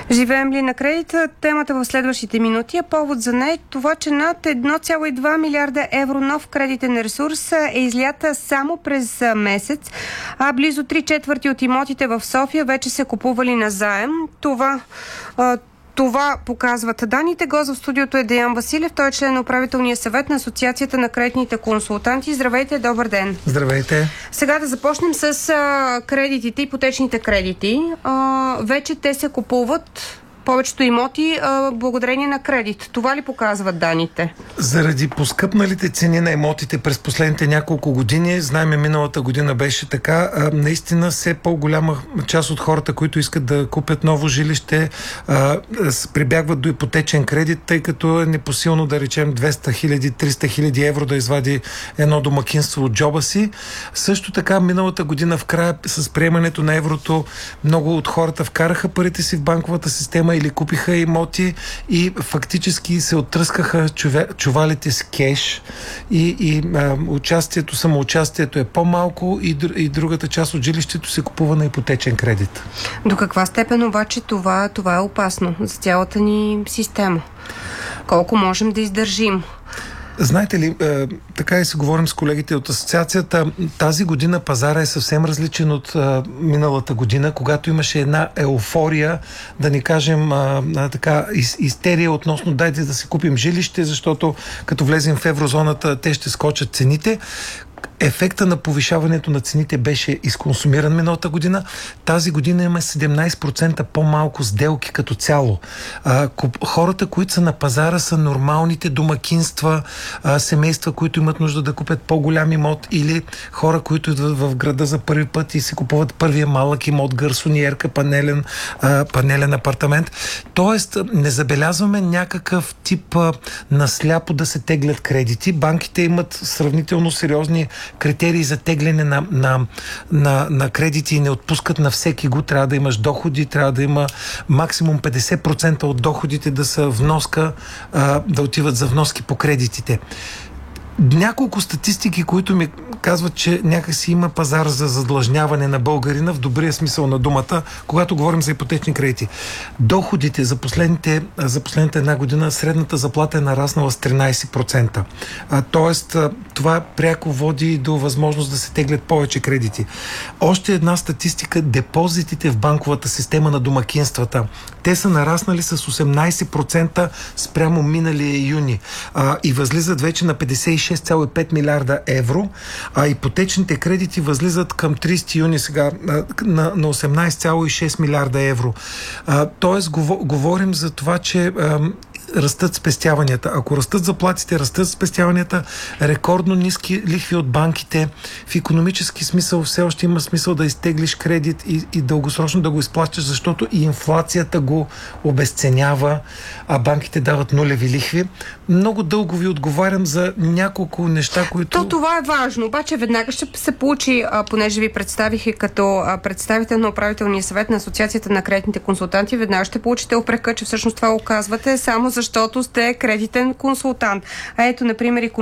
Живеем ли на кредита? Темата в следващите минути. Повод за нея е това, че над 1,2 милиарда евро нов кредитен ресурс е излята само през месец, а близо 3/4 от имотите в София вече се купували на заем. Това показват данните. Гост в студиото е Деян Василев. Той е член на управителния съвет на Асоциацията на кредитните консултанти. Здравейте, добър ден. Здравейте. Сега да започнем с кредитите, ипотечните кредити. Вече те се купуват повечето имоти благодарение на кредит. Това ли показват данните? Заради поскъпналите цени на имотите през последните няколко години, знаем, миналата година беше така, наистина все по-голяма част от хората, които искат да купят ново жилище, прибягват до ипотечен кредит, тъй като е непосилно, да речем, 200 хиляди, 300 хиляди евро да извади едно домакинство от джоба си. Също така, миналата година в края с приемането на еврото, много от хората вкараха парите си в банковата система или купиха имоти и фактически се оттръскаха чувалите с кеш и самоучастието е по-малко и другата част от жилището се купува на ипотечен кредит. До каква степен обаче това е опасно за цялата ни система? Колко можем да издържим? Знаете ли, така и си говорим с колегите от асоциацията, тази година пазара е съвсем различен от миналата година, когато имаше една еуфория, да ни кажем истерия относно дайте да си купим жилище, защото като влезем в еврозоната, те ще скочат цените. Ефекта на повишаването на цените беше изконсумиран миналата година. Тази година имаме 17% по-малко сделки като цяло. Хората, които са на пазара, са нормалните домакинства, семейства, които имат нужда да купят по-голям имот, или хора, които идват в града за първи път и си купуват първия малък имот, гарсониерка, панелен апартамент. Тоест, не забелязваме някакъв тип насляпо да се теглят кредити. Банките имат сравнително сериозни критерии за тегляне на кредити и не отпускат на всеки го. Трябва да имаш доходи, трябва да има максимум 50% от доходите да са вноска, да отиват за вноски по кредитите. Няколко статистики, които ми казват, че някакси има пазар за задлъжняване на българина в добрия смисъл на думата, когато говорим за ипотечни кредити. Доходите за последната една година, средната заплата е нараснала с 13%. Тоест, това пряко води до възможност да се теглят повече кредити. Още една статистика: депозитите в банковата система на домакинствата. Те са нараснали с 18% спрямо миналия юни и възлизат вече на 56,5 милиарда евро, а ипотечните кредити възлизат към 30 юни сега на 18,6 милиарда евро. Тоест, говорим за това, че растат спестяванията. Ако растат заплатите, растат спестяванията, рекордно ниски лихви от банките. В икономически смисъл все още има смисъл да изтеглиш кредит и дългосрочно да го изплащаш, защото и инфлацията го обезценява, а банките дават нулеви лихви. Много дълго ви отговарям за няколко неща, които... Това е важно, обаче веднага ще се получи, понеже ви представих и като представител на управителния съвет на Асоциацията на кредитните консултанти, веднага ще получите упрека, че всъщност това оказвате само защото сте кредитен консултант. Ето, например,